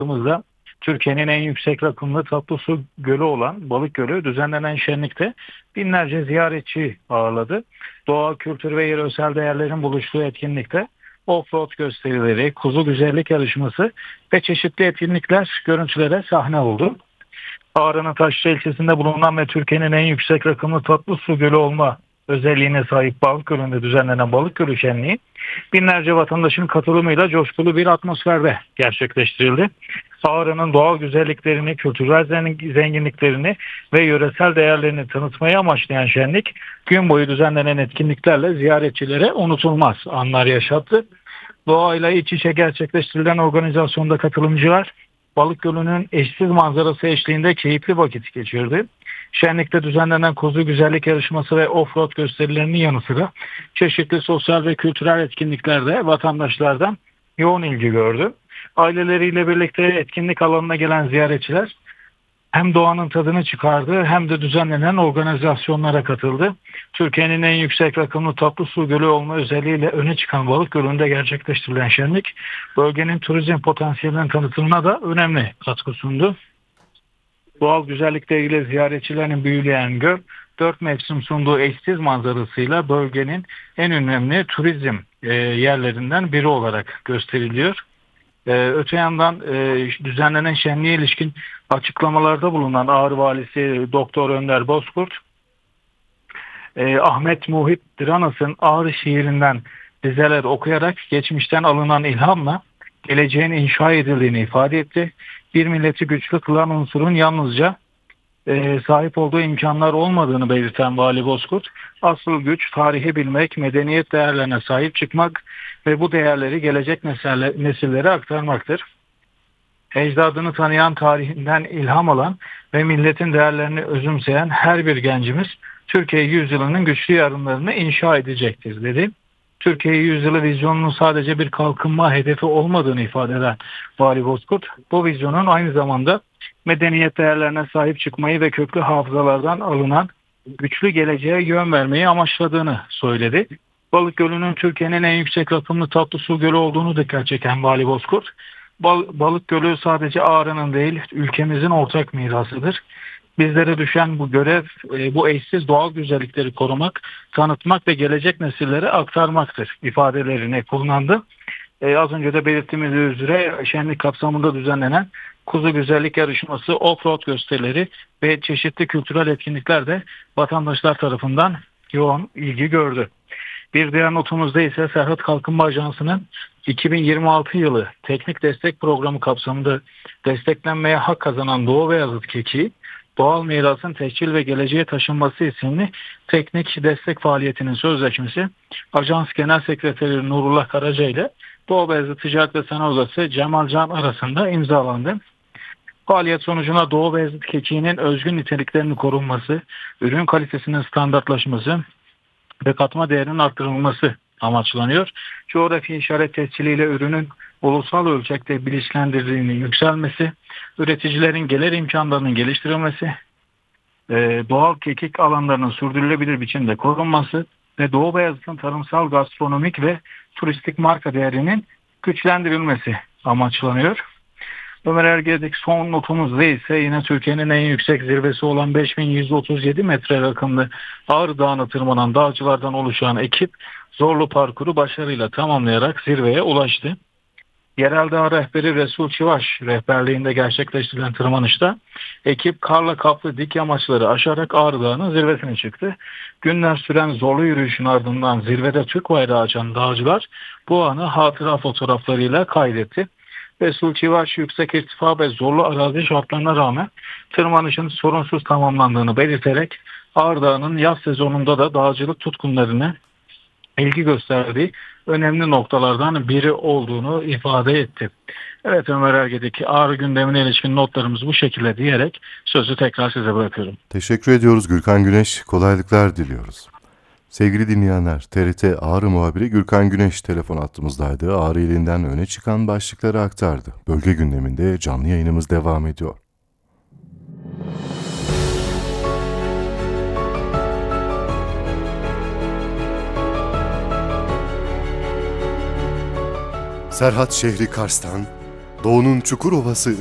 baktığımızda Türkiye'nin en yüksek rakımlı tatlı su gölü olan Balık Gölü düzenlenen şenlikte binlerce ziyaretçi ağırladı. Doğa, kültür ve yöresel değerlerin buluştuğu etkinlikte off-road gösterileri, kuzu güzellik yarışması ve çeşitli etkinlikler görüntülere sahne oldu. Ağrı'nın Taşlıca ilçesinde bulunan ve Türkiye'nin en yüksek rakımlı tatlı su gölü olma özelliğine sahip Balık Gölü'nde düzenlenen Balık Gölü Şenliği binlerce vatandaşın katılımıyla coşkulu bir atmosferde gerçekleştirildi. Ağrı'nın doğal güzelliklerini, kültürel zenginliklerini ve yöresel değerlerini tanıtmayı amaçlayan şenlik gün boyu düzenlenen etkinliklerle ziyaretçilere unutulmaz anlar yaşattı. Doğayla iç içe gerçekleştirilen organizasyonda katılımcılar Balık Gölü'nün eşsiz manzarası eşliğinde keyifli vakit geçirdi. Şenlikte düzenlenen kuzu güzellik yarışması ve off-road gösterilerinin yanı sıra çeşitli sosyal ve kültürel etkinliklerde vatandaşlardan yoğun ilgi gördü. Aileleriyle birlikte etkinlik alanına gelen ziyaretçiler hem doğanın tadını çıkardı hem de düzenlenen organizasyonlara katıldı. Türkiye'nin en yüksek rakımlı tatlı su gölü olma özelliğiyle öne çıkan Balık Gölü'nde gerçekleştirilen şenlik bölgenin turizm potansiyelinin tanıtımına da önemli katkı sundu. Doğal güzellikleriyle ziyaretçilerin büyüleyen göl, dört mevsim sunduğu eşsiz manzarasıyla bölgenin en önemli turizm yerlerinden biri olarak gösteriliyor. Öte yandan düzenlenen şenliğe ilişkin açıklamalarda bulunan Ağrı Valisi Doktor Önder Bozkurt, Ahmet Muhit Diranas'ın Ağrı şiirinden dizeler okuyarak geçmişten alınan ilhamla geleceğin inşa edildiğini ifade etti. Bir milleti güçlü kılan unsurun yalnızca sahip olduğu imkanlar olmadığını belirten Vali Bozkurt, asıl güç tarihi bilmek, medeniyet değerlerine sahip çıkmak ve bu değerleri gelecek nesillere aktarmaktır. Ecdadını tanıyan, tarihinden ilham alan ve milletin değerlerini özümseyen her bir gencimiz Türkiye yüzyılının güçlü yarınlarını inşa edecektir dedi. Türkiye yüzyılı vizyonunun sadece bir kalkınma hedefi olmadığını ifade eden Vali Bozkurt, bu vizyonun aynı zamanda medeniyet değerlerine sahip çıkmayı ve köklü hafızalardan alınan güçlü geleceğe yön vermeyi amaçladığını söyledi. Balık Gölü'nün Türkiye'nin en yüksek rakımlı tatlı su gölü olduğunu dikkat çeken Vali Bozkurt, Balık Gölü sadece Ağrı'nın değil, ülkemizin ortak mirasıdır. Bizlere düşen bu görev, bu eşsiz doğal güzellikleri korumak, tanıtmak ve gelecek nesillere aktarmaktır ifadelerini kullandı. Az önce de belirttiğimiz üzere şenlik kapsamında düzenlenen kuzu güzellik yarışması, off-road gösterileri ve çeşitli kültürel etkinlikler de vatandaşlar tarafından yoğun ilgi gördü. Bir diğer notumuzda ise Serhat Kalkınma Ajansı'nın 2026 yılı teknik destek programı kapsamında desteklenmeye hak kazanan Doğu Beyazıt Kekiği, Doğal Mirasın Tescil ve Geleceğe Taşınması isimli teknik destek faaliyetinin sözleşmesi Ajans Genel Sekreteri Nurullah Karaca ile Doğu Beyazıt Ticaret ve Sanayi Odası Cemal Can arasında imzalandı. Faaliyet sonucunda Doğu Beyazıt Kekiğinin özgün niteliklerinin korunması, ürün kalitesinin standartlaşması ve katma değerinin arttırılması amaçlanıyor. Coğrafi işaret tesciliyle ürünün ulusal ölçekte bilinçlendirildiğinin yükselmesi, üreticilerin gelir imkanlarının geliştirilmesi, doğal kekik alanlarının sürdürülebilir biçimde korunması ve Doğu Beyazıt'ın tarımsal, gastronomik ve turistik marka değerinin güçlendirilmesi amaçlanıyor. Ömer Ergen'deki son notumuzda ise yine Türkiye'nin en yüksek zirvesi olan 5137 metre rakımlı Ağrı Dağı'na tırmanan dağcılardan oluşan ekip zorlu parkuru başarıyla tamamlayarak zirveye ulaştı. Yerel dağ rehberi Resul Çivaş rehberliğinde gerçekleştirilen tırmanışta ekip karla kaplı dik yamaçları aşarak Ağrı Dağı'nın zirvesine çıktı. Günler süren zorlu yürüyüşün ardından zirvede Türk bayrağı açan dağcılar bu anı hatıra fotoğraflarıyla kaydetti. Resul Çivaş yüksek irtifa ve zorlu arazi şartlarına rağmen tırmanışın sorunsuz tamamlandığını belirterek Ağrı Dağı'nın yaz sezonunda da dağcılık tutkunlarına ilgi gösterdiği önemli noktalardan biri olduğunu ifade etti. Evet, Ömer Ergen'deki Ağrı gündemine ilişkin notlarımız bu şekilde diyerek sözü tekrar size bırakıyorum. Teşekkür ediyoruz Gürkan Güneş. Kolaylıklar diliyoruz. Sevgili dinleyenler, TRT Ağrı muhabiri Gürkan Güneş telefon hattımızdaydı. Ağrı ilinden öne çıkan başlıkları aktardı. Bölge gündeminde canlı yayınımız devam ediyor. Serhat şehri Kars'tan, Doğu'nun Çukurova'sı